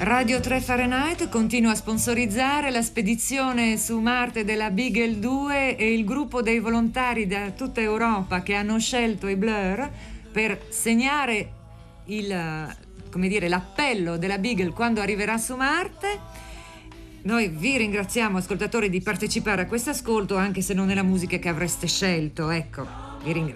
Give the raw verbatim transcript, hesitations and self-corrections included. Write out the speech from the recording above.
Radio tre Fahrenheit continua a sponsorizzare la spedizione su Marte della Beagle due e il gruppo dei volontari da tutta Europa che hanno scelto i Blur per segnare il, come dire, l'appello della Beagle quando arriverà su Marte. Noi vi ringraziamo, ascoltatori, di partecipare a questo ascolto, anche se non è la musica che avreste scelto. Ecco, vi ringrazio.